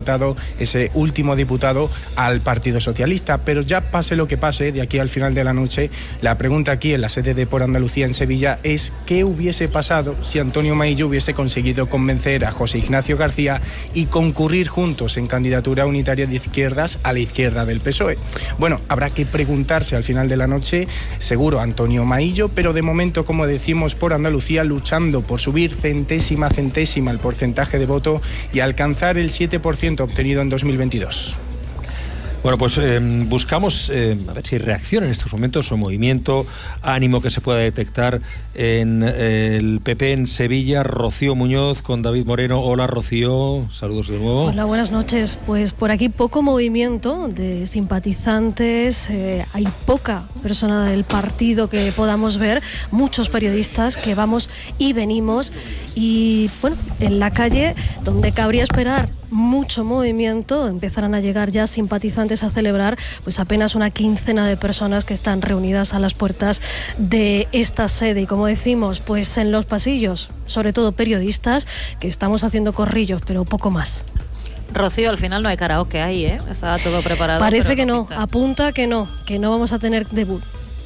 aceptado ese último diputado al Partido Socialista. Pero ya pase lo que pase, de aquí al final de la noche, la pregunta aquí en la sede de Por Andalucía en Sevilla es ¿qué hubiese pasado si Antonio Maillo hubiese conseguido convencer a José Ignacio García y concurrir juntos en candidatura unitaria de izquierdas a la izquierda del PSOE? Bueno, habrá que preguntarse al final de la noche, seguro Antonio Maillo, pero de momento, como decimos, Por Andalucía luchando por subir centésima el porcentaje de voto y alcanzar el 7% obtenido en 2022. Bueno, pues buscamos a ver si hay reacción en estos momentos o movimiento, ánimo que se pueda detectar en el PP en Sevilla. Rocío Muñoz con David Moreno. Hola, Rocío, saludos de nuevo. Hola, buenas noches. Pues por aquí poco movimiento de simpatizantes, hay poca persona del partido que podamos ver, muchos periodistas que vamos y venimos y bueno, en la calle donde cabría esperar mucho movimiento, empezarán a llegar ya simpatizantes a celebrar, pues apenas una quincena de personas que están reunidas a las puertas de esta sede. Y como decimos, pues en los pasillos, sobre todo periodistas, que estamos haciendo corrillos, pero poco más. Rocío, al final no hay karaoke ahí, ¿eh? Estaba todo preparado. Parece que no, apunta que no vamos a tener debut.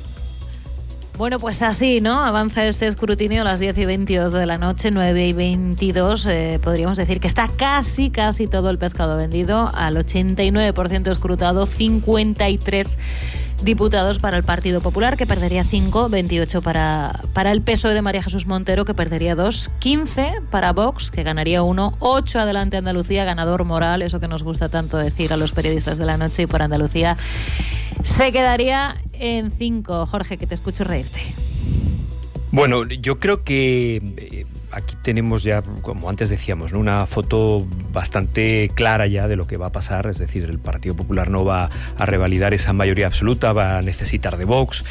Bueno, pues así, ¿no? Avanza este escrutinio a las 10:22 de la noche, 9:22. Podríamos decir que está casi todo el pescado vendido. Al 89% escrutado, 53 diputados para el Partido Popular, que perdería 5, 28 para el PSOE de María Jesús Montero, que perdería 2, 15 para Vox, que ganaría 1, 8 adelante Andalucía, ganador moral, eso que nos gusta tanto decir a los periodistas de la noche, y Por Andalucía se quedaría en 5. Jorge, que te escucho reírte. Bueno, yo creo que aquí tenemos ya, como antes decíamos, ¿no?, una foto bastante clara ya de lo que va a pasar. Es decir, el Partido Popular no va a revalidar esa mayoría absoluta, va a necesitar de Vox.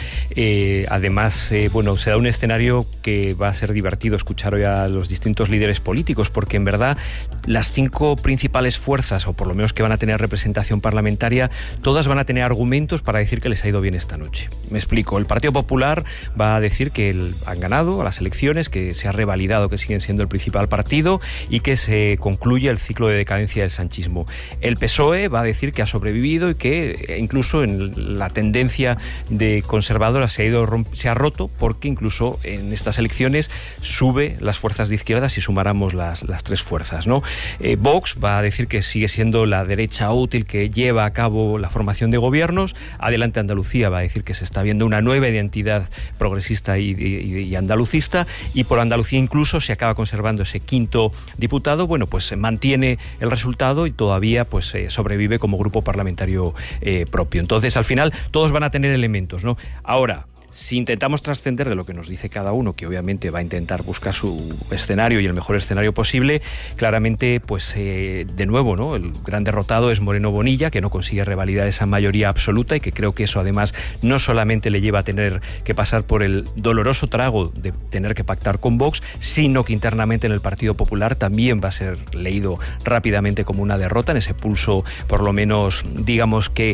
Además, bueno, se da un escenario que va a ser divertido escuchar hoy a los distintos líderes políticos, porque en verdad las 5 principales fuerzas, o por lo menos que van a tener representación parlamentaria, todas van a tener argumentos para decir que les ha ido bien esta noche. Me explico. El Partido Popular va a decir que han ganado a las elecciones, que se ha revalidado que siguen siendo el principal partido y que se concluye el ciclo de decadencia del sanchismo. El PSOE va a decir que ha sobrevivido y que incluso en la tendencia de conservadora se ha roto, porque incluso en estas elecciones sube las fuerzas de izquierda si sumáramos las 3 fuerzas, ¿no? Vox va a decir que sigue siendo la derecha útil que lleva a cabo la formación de gobiernos. Adelante Andalucía va a decir que se está viendo una nueva identidad progresista y andalucista, y Por Andalucía incluso se acaba conservando ese 5º diputado. Bueno, pues se mantiene el resultado y todavía pues sobrevive como grupo parlamentario propio. Entonces, al final, todos van a tener elementos, ¿no? Ahora, si intentamos trascender de lo que nos dice cada uno, que obviamente va a intentar buscar su escenario y el mejor escenario posible, claramente, pues de nuevo, ¿no?, el gran derrotado es Moreno Bonilla, que no consigue revalidar esa mayoría absoluta, y que creo que eso además no solamente le lleva a tener que pasar por el doloroso trago de tener que pactar con Vox, sino que internamente en el Partido Popular también va a ser leído rápidamente como una derrota, en ese pulso, por lo menos, digamos que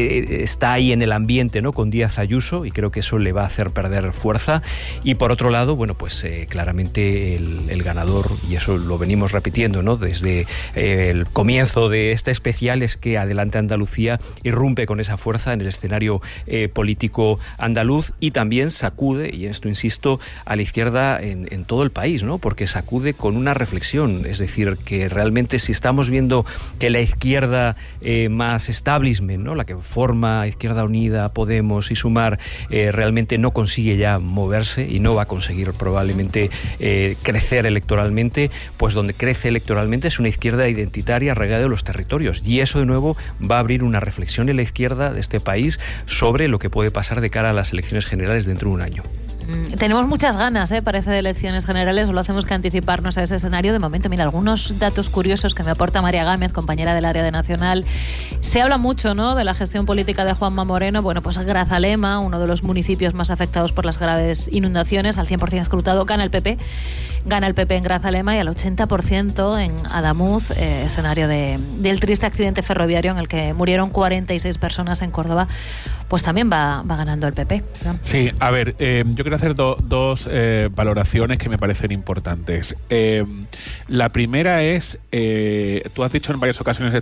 está ahí en el ambiente, ¿no?, con Díaz Ayuso, y creo que eso le va a hacer perder fuerza. Y por otro lado, bueno, pues claramente el ganador, y eso lo venimos repitiendo, ¿no?, desde el comienzo de este especial, es que Adelante Andalucía irrumpe con esa fuerza en el escenario político andaluz, y también sacude, y en esto insisto, a la izquierda en todo el país, ¿no?, porque sacude con una reflexión. Es decir, que realmente si estamos viendo que la izquierda más establishment, ¿no?, la que forma Izquierda Unida, Podemos y Sumar, realmente no consigue ya moverse y no va a conseguir probablemente crecer electoralmente, pues donde crece electoralmente es una izquierda identitaria arraigada de los territorios, y eso de nuevo va a abrir una reflexión en la izquierda de este país sobre lo que puede pasar de cara a las elecciones generales dentro de un año. Tenemos muchas ganas, parece, de elecciones generales, solo hacemos que anticiparnos a ese escenario. De momento, mira, algunos datos curiosos que me aporta María Gámez, compañera del área de Nacional. Se habla mucho, ¿no?, de la gestión política de Juanma Moreno. Bueno, pues Grazalema, uno de los municipios más afectados por las graves inundaciones, al 100% escrutado, gana el PP en Grazalema, y al 80% en Adamuz, escenario del triste accidente ferroviario en el que murieron 46 personas en Córdoba, pues también va ganando el PP, ¿no? Sí, a ver, yo quiero hacer dos valoraciones que me parecen importantes. La primera es, tú has dicho en varias ocasiones